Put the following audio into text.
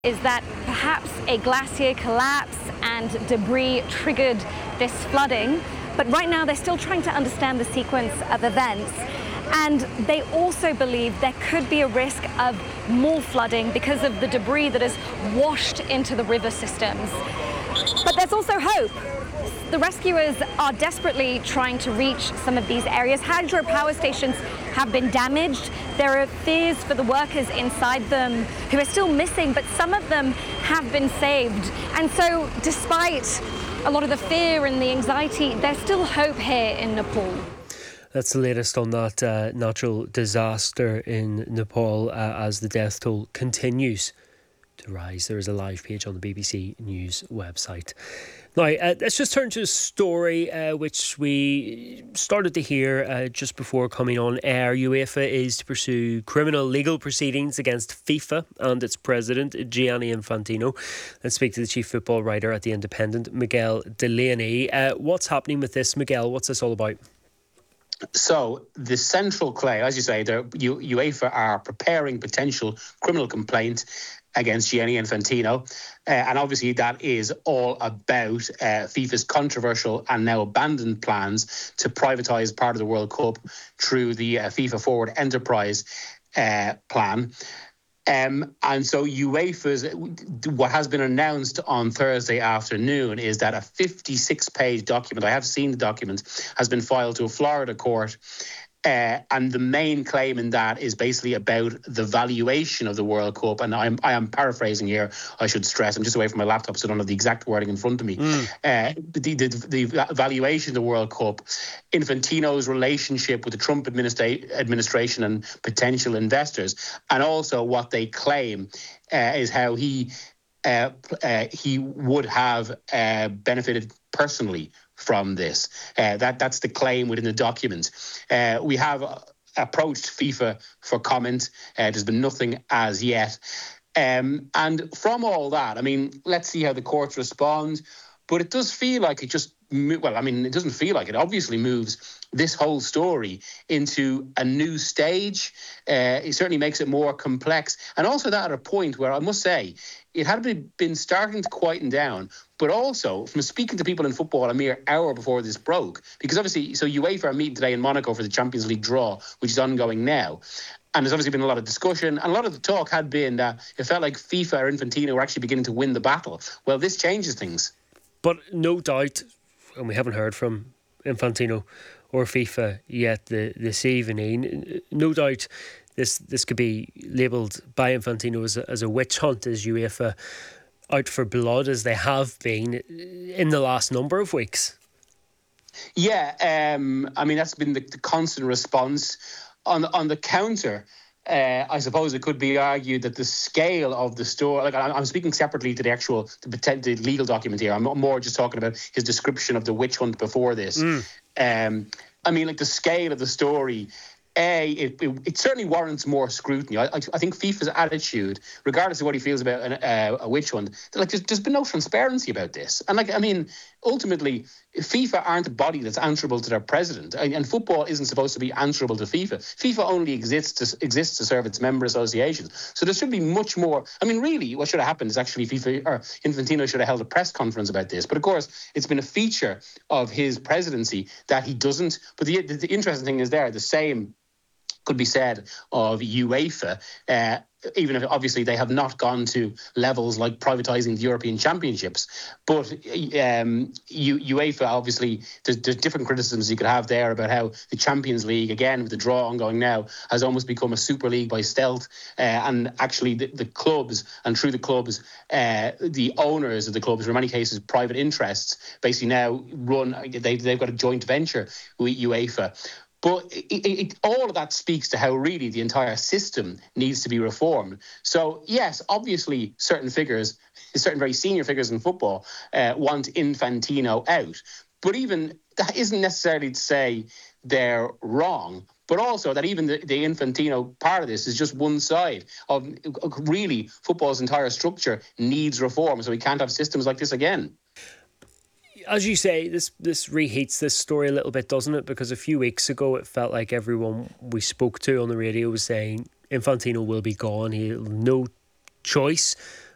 is that perhaps a glacier collapse and debris triggered this flooding, but right now they're still trying to understand the sequence of events. And they also believe there could be a risk of more flooding because of the debris that has washed into the river systems. But there's also hope. The rescuers are desperately trying to reach some of these areas. Hydropower stations have been damaged. There are fears for the workers inside them who are still missing, but some of them have been saved. And so despite a lot of the fear and the anxiety, there's still hope here in Nepal. That's the latest on that natural disaster in Nepal as the death toll continues to rise. There is a live page on the BBC News website. Now, let's just turn to a story which we started to hear just before coming on air. UEFA is to pursue criminal legal proceedings against FIFA and its president, Gianni Infantino. Let's speak to the chief football writer at The Independent, Miguel Delaney. What's happening with this, Miguel? What's this all about? So the central claim, as you say, UEFA are preparing potential criminal complaint against Gianni Infantino. And obviously that is all about FIFA's controversial and now abandoned plans to privatise part of the World Cup through the FIFA Forward Enterprise plan. And so what has been announced on Thursday afternoon is that a 56-page document, I have seen the document, has been filed to a Florida court. And the main claim in that is basically about the valuation of the World Cup. And I am paraphrasing here, I should stress. I'm just away from my laptop, so I don't have the exact wording in front of me. The valuation of the World Cup, Infantino's relationship with the Trump administration and potential investors, and also what they claim is how he would have benefited personally from this. That's the claim within the document. We have approached FIFA for comment. There's been nothing as yet. And from all that, I mean, let's see how the courts respond. But it does feel like it doesn't feel like it. Obviously moves this whole story into a new stage. It certainly makes it more complex. And also that at a point where I must say, it had been starting to quieten down, but also from speaking to people in football a mere hour before this broke, because obviously, so UEFA are meeting today in Monaco for the Champions League draw, which is ongoing now. And there's obviously been a lot of discussion, and a lot of the talk had been that it felt like FIFA or Infantino were actually beginning to win the battle. Well, this changes things. But no doubt, and we haven't heard from Infantino or FIFA yet this evening, no doubt this could be labelled by Infantino as a witch hunt, as UEFA out for blood, as they have been in the last number of weeks. Yeah, I mean, that's been the constant response. On the counter, I suppose it could be argued that the scale of the story, like I'm speaking separately to the legal document here. I'm more just talking about his description of the witch hunt before this. I mean, like the scale of the story, it certainly warrants more scrutiny. I think FIFA's attitude, regardless of what he feels about a witch hunt, there's been no transparency about this. And ultimately, FIFA aren't a body that's answerable to their president, and football isn't supposed to be answerable to FIFA. FIFA only exists to serve its member associations. So there should be much more. I mean, really, what should have happened is actually FIFA or Infantino should have held a press conference about this. But of course, it's been a feature of his presidency that he doesn't. But the interesting thing is the same could be said of UEFA, even if obviously they have not gone to levels like privatising the European Championships. But UEFA, obviously, there's different criticisms you could have there about how the Champions League, again, with the draw ongoing now, has almost become a super league by stealth. And actually the clubs, and through the clubs, the owners of the clubs, in many cases private interests, basically now they've got a joint venture with UEFA. But all of that speaks to how really the entire system needs to be reformed. So, yes, obviously certain very senior figures in football want Infantino out. But even that isn't necessarily to say they're wrong, but also that even the Infantino part of this is just one side of really football's entire structure needs reform. So we can't have systems like this again. As you say, this reheats this story a little bit, doesn't it? Because a few weeks ago, it felt like everyone we spoke to on the radio was saying Infantino will be gone. He'll no choice